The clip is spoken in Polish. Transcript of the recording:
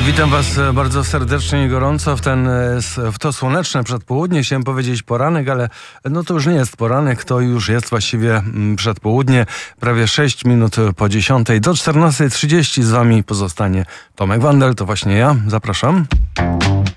Witam Was bardzo serdecznie i gorąco w to słoneczne przedpołudnie. Chciałem powiedzieć poranek, ale no to już nie jest poranek, to już jest właściwie przedpołudnie. Prawie 6 minut po 10. Do 14:30 z Wami pozostanie Tomek Wandel. To właśnie ja. Zapraszam.